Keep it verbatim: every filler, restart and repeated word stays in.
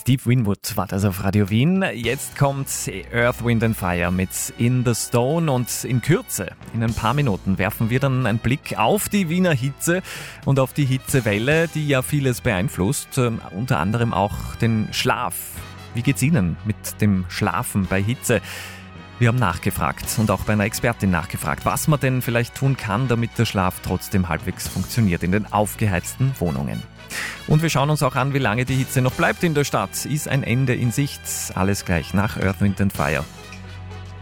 Steve Winwood war das auf Radio Wien. Jetzt kommt Earth, Wind and Fire mit In the Stone und in Kürze, in ein paar Minuten, werfen wir dann einen Blick auf die Wiener Hitze und auf die Hitzewelle, die ja vieles beeinflusst, äh, unter anderem auch den Schlaf. Wie geht's Ihnen mit dem Schlafen bei Hitze? Wir haben nachgefragt und auch bei einer Expertin nachgefragt, was man denn vielleicht tun kann, damit der Schlaf trotzdem halbwegs funktioniert in den aufgeheizten Wohnungen. Und wir schauen uns auch an, wie lange die Hitze noch bleibt in der Stadt. Ist ein Ende in Sicht? Alles gleich nach Earth, Wind and Fire.